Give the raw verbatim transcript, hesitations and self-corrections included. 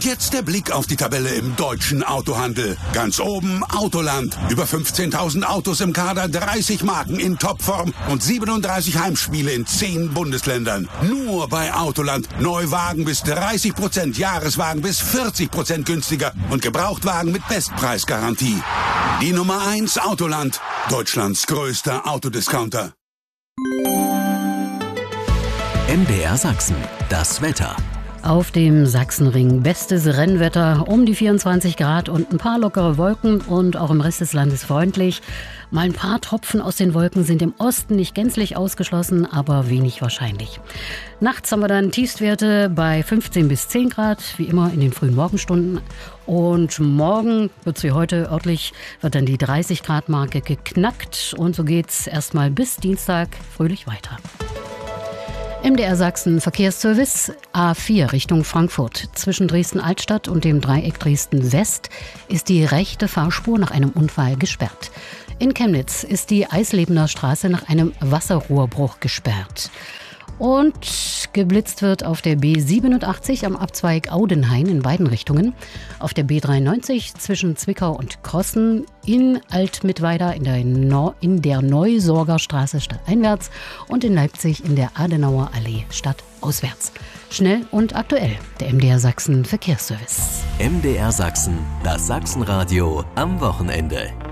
jetzt der Blick auf die Tabelle im deutschen Autohandel. Ganz oben Autoland. Über fünfzehntausend Autos im Kader, dreißig Marken in Topform und siebenunddreißig Heimspiele in zehn Bundesländern. Nur bei Autoland. Neuwagen bis dreißig Prozent, Jahreswagen bis vierzig Prozent günstiger und Gebrauchtwagen mit Bestpreisgarantie. Die Nummer eins Autoland. Deutschlands größter Autodiscounter. M D R Sachsen, das Wetter. Auf dem Sachsenring bestes Rennwetter, um die vierundzwanzig Grad und ein paar lockere Wolken und auch im Rest des Landes freundlich. Mal ein paar Tropfen aus den Wolken sind im Osten nicht gänzlich ausgeschlossen, aber wenig wahrscheinlich. Nachts haben wir dann Tiefstwerte bei fünfzehn bis zehn Grad, wie immer in den frühen Morgenstunden. Und morgen wird es wie heute örtlich, wird dann die dreißig Grad Marke geknackt. Und so geht's erstmal bis Dienstag fröhlich weiter. M D R Sachsen Verkehrsservice A vier Richtung Frankfurt. Zwischen Dresden-Altstadt und dem Dreieck Dresden-West ist die rechte Fahrspur nach einem Unfall gesperrt. In Chemnitz ist die Eislebener Straße nach einem Wasserrohrbruch gesperrt. Und geblitzt wird auf der B siebenundachtzig am Abzweig Audenhain in beiden Richtungen. Auf der B dreiundneunzig zwischen Zwickau und Krossen, in Altmittweida in der, no- in der Neusorgerstraße stadteinwärts und in Leipzig in der Adenauer Allee stadtauswärts. Schnell und aktuell, der M D R Sachsen Verkehrsservice. M D R Sachsen, das Sachsenradio am Wochenende.